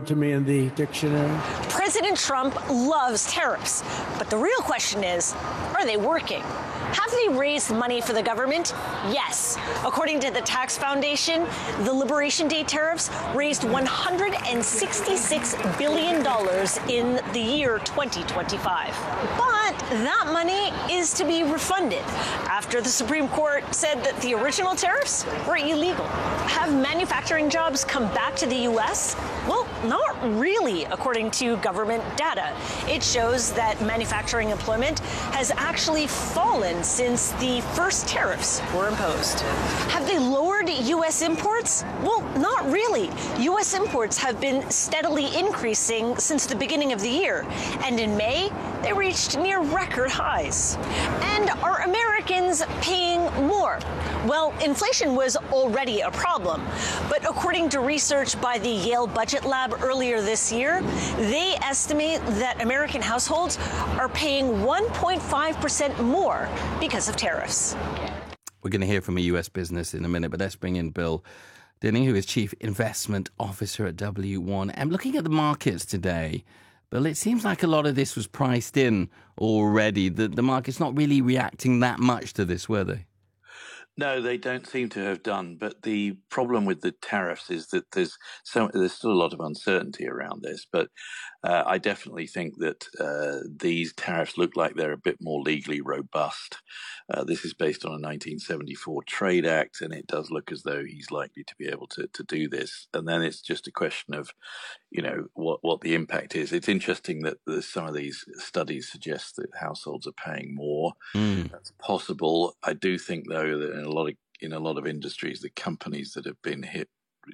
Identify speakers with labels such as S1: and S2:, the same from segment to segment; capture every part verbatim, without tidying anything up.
S1: word to me in the dictionary.
S2: President Trump loves tariffs, but the real question is, are they working? Have they raised money for the government? Yes. According to the Tax Foundation, the Liberation Day tariffs raised one hundred sixty-six billion dollars in the year twenty twenty-five. But that money is to be refunded after the Supreme Court said that the original tariffs were illegal. Have manufacturing jobs come back to the U S? Well, not really, according to government data. It shows that manufacturing employment has actually fallen since the first tariffs were imposed. Have they lowered U S imports? Well, not really. U S imports have been steadily increasing since the beginning of the year, and in May, they reached near record highs. And are Americans paying more? Well, inflation was already a problem, but according to research by the Yale Budget Lab earlier this year, they estimate that American households are paying one point five percent more because of tariffs.
S3: We're going to hear from a U S business in a minute, but let's bring in Bill Dinning, who is Chief Investment Officer at W one. I'm looking at the markets today. Bill, it seems like a lot of this was priced in already. The, the market's not really reacting that much to this, were they?
S4: No, they don't seem to have done. But the problem with the tariffs is that there's so there's still a lot of uncertainty around this. But uh, I definitely think that uh, these tariffs look like they're a bit more legally robust. Uh, this is based on a nineteen seventy-four Trade Act, and it does look as though he's likely to be able to to do this. And then it's just a question of, you know, what what the impact is. It's interesting that there's some of these studies suggest that households are paying more. Mm. That's possible. I do think, though, that in a lot of in a lot of industries, the companies that have been hit,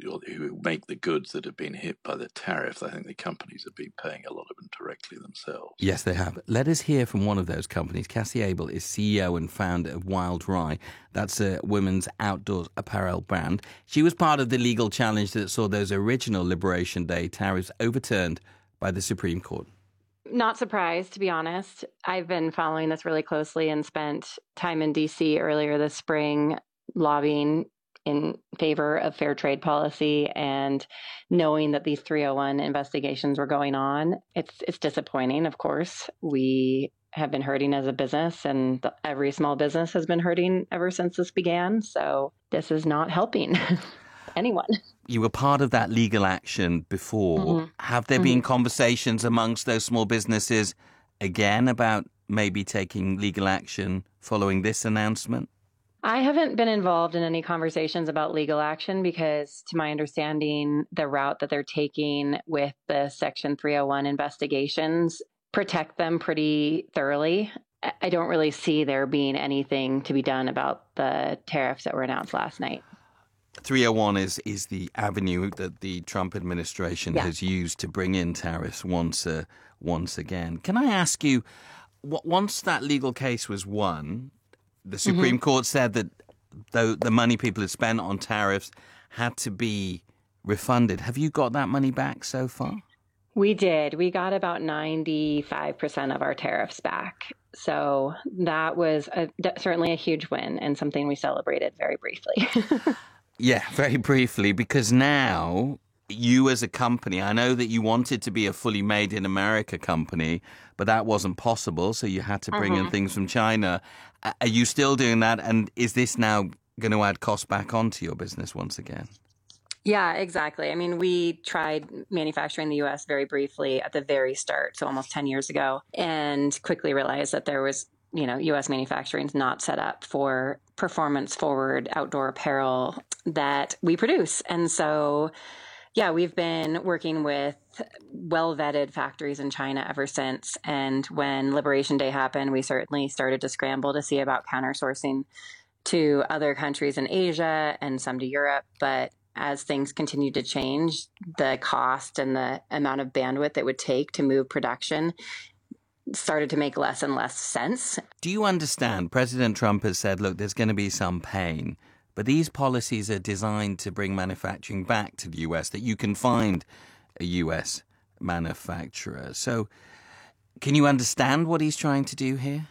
S4: who make the goods that have been hit by the tariffs, I think the companies have been paying a lot of them directly themselves.
S3: Yes, they have. Let us hear from one of those companies. Cassie Abel is C E O and founder of Wild Rye. That's a women's outdoor apparel brand. She was part of the legal challenge that saw those original Liberation Day tariffs overturned by the Supreme Court.
S5: Not surprised, to be honest. I've been following this really closely and spent time in D C earlier this spring lobbying in favor of fair trade policy, and knowing that these three oh one investigations were going on. It's it's disappointing, of course. We have been hurting as a business, and the, every small business has been hurting ever since this began. So this is not helping anyone.
S3: You were part of that legal action before. Mm-hmm. Have there mm-hmm. been conversations amongst those small businesses again about maybe taking legal action following this announcement?
S5: I haven't been involved in any conversations about legal action because, to my understanding, the route that they're taking with the Section three oh one investigations protect them pretty thoroughly. I don't really see there being anything to be done about the tariffs that were announced last night.
S3: three oh one is, is the avenue that the Trump administration yeah. has used to bring in tariffs once uh, once again. Can I ask you, what, once that legal case was won, the Supreme mm-hmm. Court said that the, the money people had spent on tariffs had to be refunded. Have you got that money back so far?
S5: We did. We got about ninety-five percent of our tariffs back. So that was a, certainly a huge win and something we celebrated very briefly.
S3: Yeah, very briefly, because now you as a company, I know that you wanted to be a fully made in America company, but that wasn't possible. So you had to bring uh-huh. in things from China. Are you still doing that? And is this now going to add cost back onto your business once again?
S5: Yeah, exactly. I mean, we tried manufacturing in the U S very briefly at the very start, so almost ten years ago, and quickly realized that there was, you know, U S manufacturing is not set up for performance forward outdoor apparel that we produce. And so, yeah, we've been working with well-vetted factories in China ever since. And when Liberation Day happened, we certainly started to scramble to see about countersourcing to other countries in Asia and some to Europe. But as things continued to change, the cost and the amount of bandwidth it would take to move production started to make less and less sense.
S3: Do you understand? President Trump has said, look, there's going to be some pain, but these policies are designed to bring manufacturing back to the U S, that you can find a U S manufacturer. So can you understand what he's trying to do here?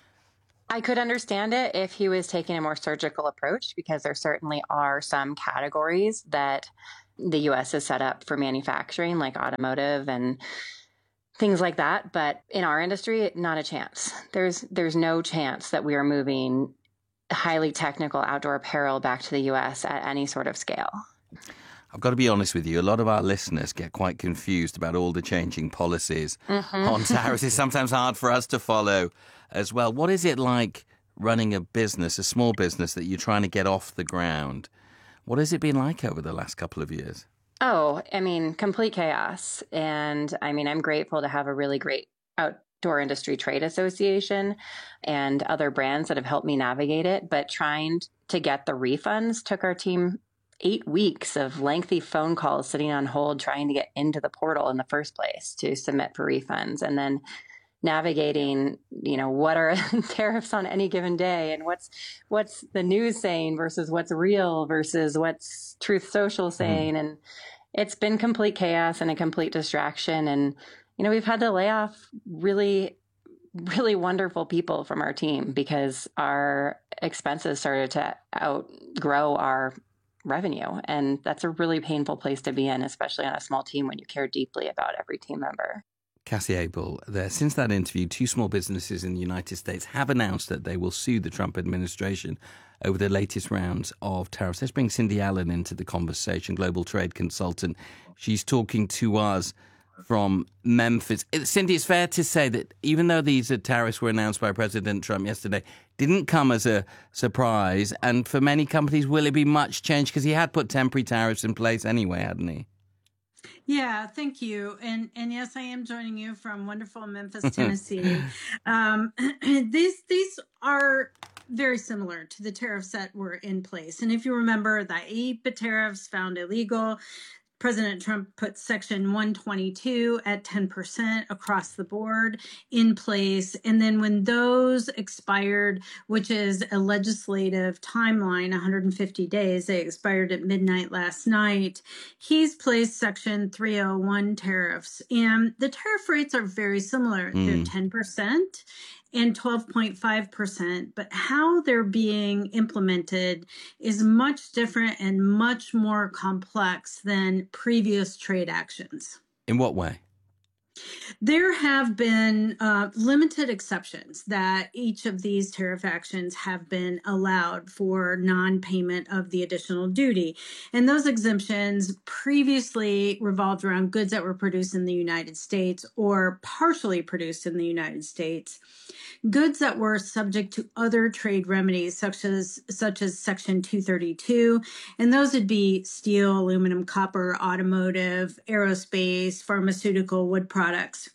S5: I could understand it if he was taking a more surgical approach, because there certainly are some categories that the U S is set up for manufacturing, like automotive and things like that. But in our industry, not a chance. There's there's no chance that we are moving highly technical outdoor apparel back to the U S at any sort of scale.
S3: I've got to be honest with you, a lot of our listeners get quite confused about all the changing policies mm-hmm. on tariffs. It's sometimes hard for us to follow as well. What is it like running a business, a small business that you're trying to get off the ground? What has it been like over the last couple of years?
S5: Oh, I mean, complete chaos. And I mean, I'm grateful to have a really great outdoor industry trade association and other brands that have helped me navigate it. But trying to get the refunds took our team eight weeks of lengthy phone calls sitting on hold, trying to get into the portal in the first place to submit for refunds. And then navigating, you know, what are tariffs on any given day and what's what's the news saying versus what's real versus what's Truth Social saying. Mm. And it's been complete chaos and a complete distraction. And, you know, we've had to lay off really, really wonderful people from our team because our expenses started to outgrow our revenue. And that's a really painful place to be in, especially on a small team when you care deeply about every team member.
S3: Cassie Abel there. Since that interview, two small businesses in the United States have announced that they will sue the Trump administration over the latest rounds of tariffs. Let's bring Cindy Allen into the conversation, global trade consultant. She's talking to us from Memphis. Cindy, it's fair to say that even though these tariffs were announced by President Trump yesterday, didn't come as a surprise. And for many companies, will it be much change? Because he had put temporary tariffs in place anyway, hadn't he?
S1: Yeah, thank you. And and yes, I am joining you from wonderful Memphis, Tennessee. um, these these are very similar to the tariffs that were in place. And if you remember, the I E P A tariffs found illegal. President Trump put Section one twenty-two at ten percent across the board in place. And then when those expired, which is a legislative timeline, one hundred fifty days, they expired at midnight last night, he's placed Section three oh one tariffs. And the tariff rates are very similar. Mm. They're ten percent and twelve point five percent, but how they're being implemented is much different and much more complex than previous trade actions.
S3: In what way?
S1: There have been uh, limited exceptions that each of these tariff actions have been allowed for non-payment of the additional duty. And those exemptions previously revolved around goods that were produced in the United States or partially produced in the United States, goods that were subject to other trade remedies, such as such as Section two thirty-two, and those would be steel, aluminum, copper, automotive, aerospace, pharmaceutical, wood products. Products.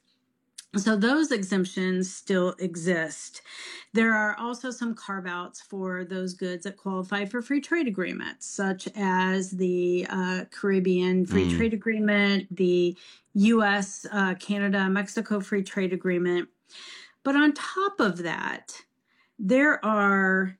S1: So those exemptions still exist. There are also some carve-outs for those goods that qualify for free trade agreements, such as the uh, Caribbean Free mm. Trade Agreement, the U S, uh, Canada, Mexico Free Trade Agreement. But on top of that, there are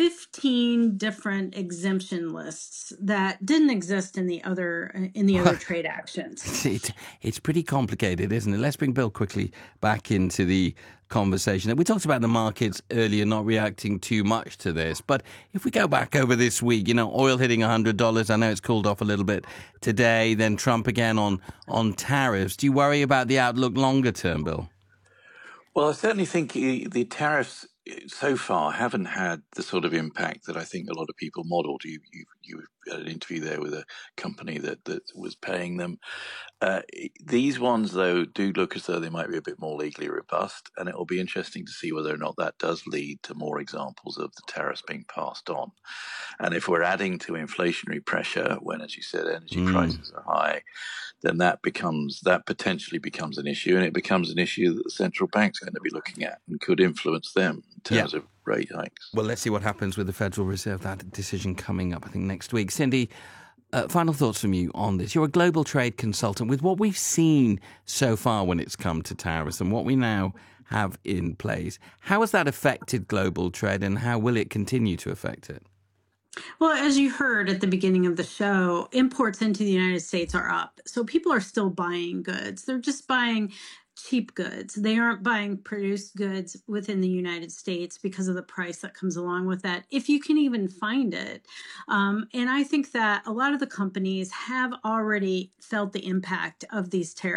S1: fifteen different exemption lists that didn't exist in the other in the other trade actions.
S3: It, it's pretty complicated, isn't it? Let's bring Bill quickly back into the conversation. We talked about the markets earlier not reacting too much to this, but if we go back over this week, you know, oil hitting one hundred dollars. I know it's cooled off a little bit today. Then Trump again on on tariffs. Do you worry about the outlook longer term, Bill?
S4: Well, I certainly think the tariffs so far haven't had the sort of impact that I think a lot of people modeled. You you, you had an interview there with a company that, that was paying them. Uh, these ones, though, do look as though they might be a bit more legally robust, and it will be interesting to see whether or not that does lead to more examples of the tariffs being passed on. And if we're adding to inflationary pressure when, as you said, energy mm. prices are high, then that becomes that potentially becomes an issue, and it becomes an issue that the central bank's going to be looking at and could influence them in terms yeah. of rate hikes.
S3: Well, let's see what happens with the Federal Reserve. That decision coming up, I think, next week. Cindy, uh, final thoughts from you on this. You're a global trade consultant. With what we've seen so far when it's come to tariffs and what we now have in place, how has that affected global trade, and how will it continue to affect it?
S1: Well, as you heard at the beginning of the show, imports into the United States are up. So people are still buying goods. They're just buying cheap goods. They aren't buying produced goods within the United States because of the price that comes along with that, if you can even find it. Um, and I think that a lot of the companies have already felt the impact of these tariffs.